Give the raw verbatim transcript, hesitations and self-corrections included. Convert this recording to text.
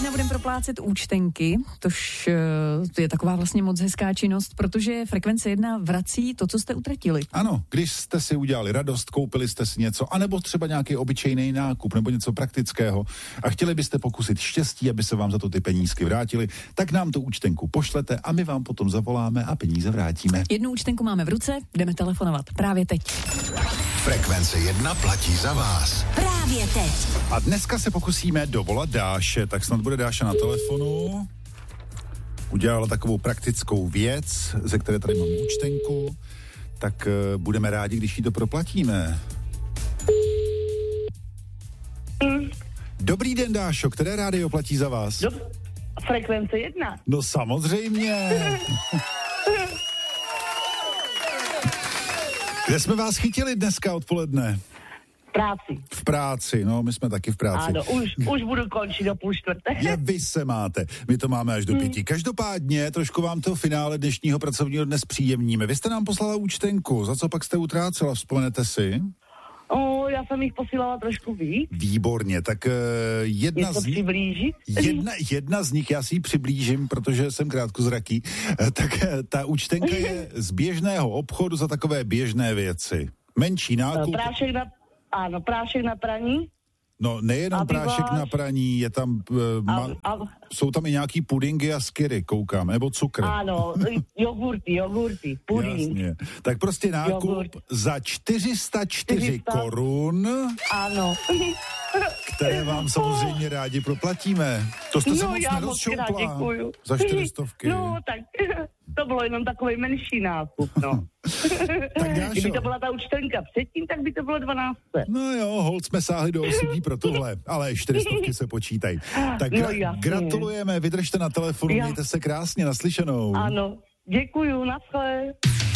týdne budeme proplácet účtenky, tož to je taková vlastně moc hezká činnost, protože Frekvence jedna vrací to, co jste utratili. Ano, když jste si udělali radost, koupili jste si něco, anebo třeba nějaký obyčejný nákup, nebo něco praktického a chtěli byste pokusit štěstí, aby se vám za to ty penízky vrátily, tak nám tu účtenku pošlete a my vám potom zavoláme a peníze vrátíme. Jednu účtenku máme v ruce, jdeme telefonovat právě teď. Frekvence jedna platí za vás. Právě teď. A dneska se pokusíme dovolat Dáše, tak snad bude Dáša na telefonu. Udělala takovou praktickou věc, ze které tady mám účtenku, tak uh, budeme rádi, když jí to proplatíme. Mm. Dobrý den, Dášo, které rádio platí za vás? Do, Frekvence jedna. No samozřejmě. Kde jsme vás chytili dneska odpoledne? V práci. V práci, no, my jsme taky v práci. Ano, už, už budu končit do půl čtvrté. Je, vy se máte, my to máme až do pěti. Každopádně trošku vám to finále dnešního pracovního dne zpříjemníme. Vy jste nám poslala účtenku, za co pak jste utrácela, vzpomenete si? O, já jsem jich posílala trošku víc. Výborně, tak uh, jedna, Něco z nich, přiblížit? jedna, jedna z nich, já si ji přiblížím, protože jsem krátkozraký, uh, tak uh, ta účtenka je z běžného obchodu za takové běžné věci. Menší nákup. Prášek na, ano, prášek na praní. No nejenom Aby prášek váš... na praní, je tam, uh, ma, a, a... jsou tam i nějaký pudingy a skyry, koukám, nebo cukr. Ano, jogurty, jogurty, puding. Jasně. Tak prostě nákup Jogurt. za čtyři sta čtyři čtyři sta korun, ano. které vám samozřejmě rádi proplatíme. To jste no, se moc já moc krát nerozšoupla. děkuju. Za čtyřistovky. No, tak to bylo jenom takový menší nákup, no. Tak Dášo. Kdyby to byla ta účtenka předtím, tak by to bylo dvanáct. No jo, holt jsme sáhli do osidí pro tohle, ale čtyřistovky se počítají. Tak no, gra- gratulujeme, vydržte na telefonu, Já. mějte se krásně, naslyšenou. Ano, děkuju, naschle.